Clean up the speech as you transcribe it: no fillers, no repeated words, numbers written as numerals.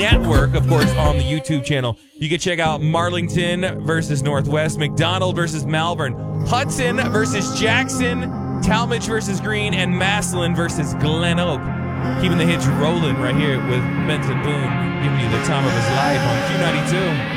Network, of course, on the YouTube channel. You can check out Marlington versus Northwest, McDonald versus Malvern, Hudson versus Jackson, Talmadge versus Greene, and Massillon versus Glen Oak. Keeping the hits rolling right here with Benson Boone, giving you the time of his life on Q92.